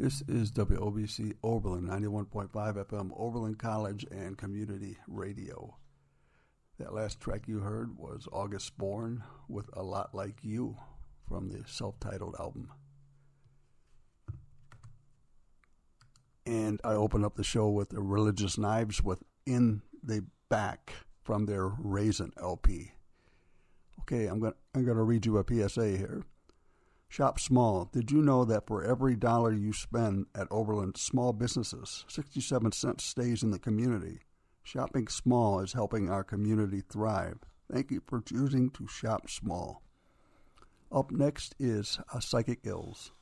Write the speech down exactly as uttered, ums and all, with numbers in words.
This is W O B C Oberlin, ninety-one point five F M, Oberlin College and Community Radio. That last track you heard was August Born with A Lot Like You from the self-titled album. And I open up the show with the Religious Knives with In the Back from their Raisin L P. Okay, I'm going I'm going to read you a P S A here. Shop small. Did you know that for every dollar you spend at Oberlin small businesses, sixty-seven cents stays in the community? Shopping small is helping our community thrive. Thank you for choosing to shop small. Up next is uh, Psychic Ills.